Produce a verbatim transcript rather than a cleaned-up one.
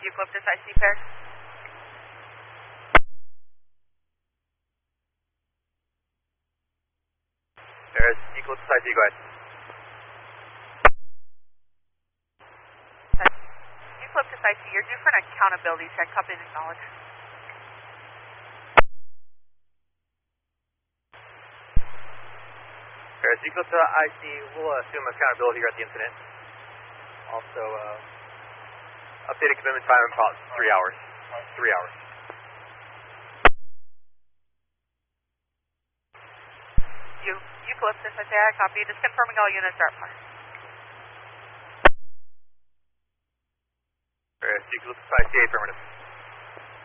Eucalyptus I C pair. Paris, Eucalyptus I C, go ahead. Eucalyptus I C, you're due for an accountability check. Copy and acknowledge. Paris, Eucalyptus I C, we'll uh, assume accountability here at the incident. Also, uh, updated commitment time in about three hours. Three hours. You, Eucalyptus I C, I copy. Just confirming all units are fine. Paris, Eucalyptus I C, affirmative.